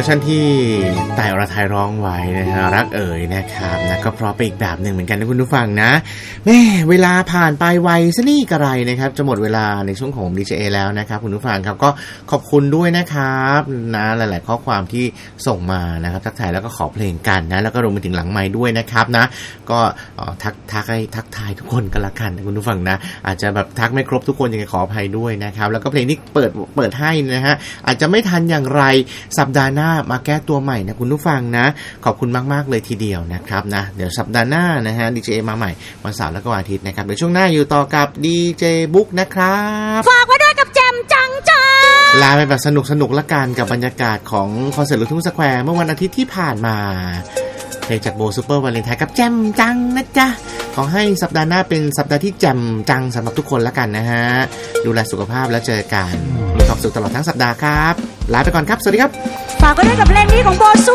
ชั่นที่แต่อรไทยร้องไว้นะฮะรักเอ๋ยนะครับนะก็เพราะไปอีกแบบหนึ่งเหมือนกันนะคุณผู้ฟังนะแม่เวลาผ่านไปไวซะนี่กระไรนะครับจะหมดเวลาในช่วงของ DJA แล้วนะครับคุณผู้ฟังครับก็ขอบคุณด้วยนะครับนะหลายๆข้อความที่ส่งมานะครับทักทายแล้วก็ขอเพลงกันนะแล้วก็รวมไปถึงหลังไมค์ด้วยนะครับนะก็ทักทายทุกคนกันละกันนะคุณผู้ฟังนะอาจจะแบบทักไม่ครบทุกคนยังไงขออภัยด้วยนะครับแล้วก็เพลงที่เปิดให้นะฮะอาจจะไม่ทันอย่างไรสัปดาห์หน้ามาแก้ตัวใหม่นะคุณผู้ฟังนะขอบคุณมากๆเลยทีเดียวนะครับนะเดี๋ยวสัปดาห์หน้านะฮะ DJ มาใหม่วันเสาร์และก็วันอาทิตย์นะครับเดี๋ยวช่วงหน้าอยู่ต่อกับ DJ บุ๊กนะครับฝากไว้ด้วยกับแจมจังจ้าลาไปแบบสนุกละกันกับบรรยากาศของคอนเสิร์ตลูกทุ่งสแควร์เมื่อวันอาทิตย์ที่ผ่านมาเพลงจากโบซูเปอร์วาเลนไทน์กับแจมจังนะจ๊ะขอให้สัปดาห์หน้าเป็นสัปดาห์ที่แจมจังสำหรับทุกคนละกันนะฮะดูแลสุขภาพแล้วเจอกันมีความสุขตลอดทั้งสัปดาห์ครับลาไปก่อนครับสวัสดีครับฝากไว้ด้วยกับเพลงนี้ของโบ